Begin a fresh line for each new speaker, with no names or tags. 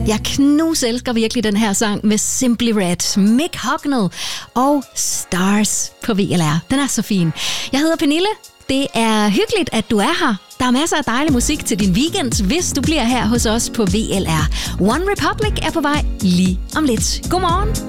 Jeg knuselsker virkelig den her sang med Simply Red, Mick Hucknall og Stars på VLR. Den er så fin. Jeg hedder Pernille. Det er hyggeligt, at du er her. Der er masser af dejlig musik til din weekend, hvis du bliver her hos os på VLR. One Republic er på vej lige om lidt. Godmorgen.